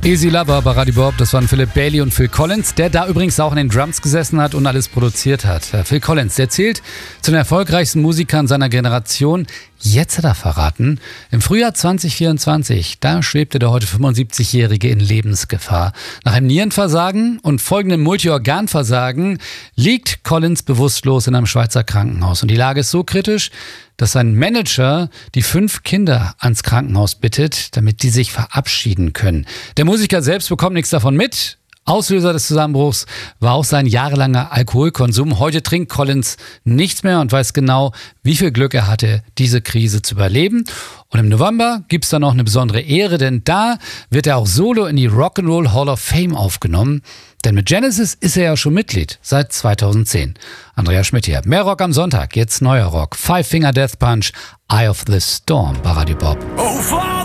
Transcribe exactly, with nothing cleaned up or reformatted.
Easy Lover bei Radio Bob, das waren Philip Bailey und Phil Collins, der da übrigens auch in den Drums gesessen hat und alles produziert hat. Phil Collins, der zählt zu den erfolgreichsten Musikern seiner Generation. Jetzt hat er verraten, im Frühjahr zwanzig vierundzwanzig, da schwebte der heute fünfundsiebzigjährige in Lebensgefahr. Nach einem Nierenversagen und folgendem Multiorganversagen liegt Collins bewusstlos in einem Schweizer Krankenhaus. Und die Lage ist so kritisch, dass sein Manager die fünf Kinder ans Krankenhaus bittet, damit die sich verabschieden können. Der Musiker selbst bekommt nichts davon mit. Auslöser des Zusammenbruchs war auch sein jahrelanger Alkoholkonsum. Heute trinkt Collins nichts mehr und weiß genau, wie viel Glück er hatte, diese Krise zu überleben. Und im November gibt's dann noch eine besondere Ehre, denn da wird er auch solo in die Rock'n'Roll Hall of Fame aufgenommen. Denn mit Genesis ist er ja schon Mitglied seit zweitausendzehn. Andreas Schmidt hier. Mehr Rock am Sonntag, jetzt neuer Rock. Five Finger Death Punch, Eye of the Storm bei Radio Bob. Oh,